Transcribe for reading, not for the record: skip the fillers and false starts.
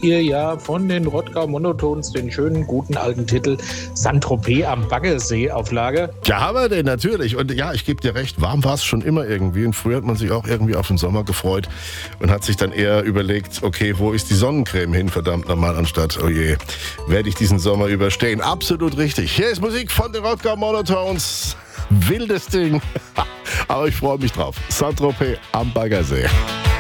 ihr ja von den Rottgau Monotones den schönen, guten alten Titel Saint-Tropez am Baggersee auf Lager. Ja, haben wir den, natürlich. Und ja, ich gebe dir recht, warm war es schon immer irgendwie. Und früher hat man sich auch irgendwie auf den Sommer gefreut und hat sich dann eher überlegt, okay, wo ist die Sonnencreme hin, verdammt nochmal, anstatt, oh je, werde ich diesen Sommer überstehen. Absolut richtig. Hier ist Musik von den Rottgau Monotones. Wildes Ding. Aber ich freue mich drauf. Saint-Tropez am Baggersee.